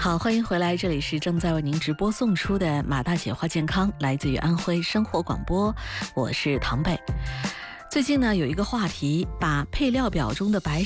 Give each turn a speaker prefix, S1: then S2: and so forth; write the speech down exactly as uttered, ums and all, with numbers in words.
S1: 好，欢迎回来，这里是正在为您直播送出的马大姐话健康，来自于安徽生活广播，我是唐贝。最近呢，有一个话题，把配料表中的白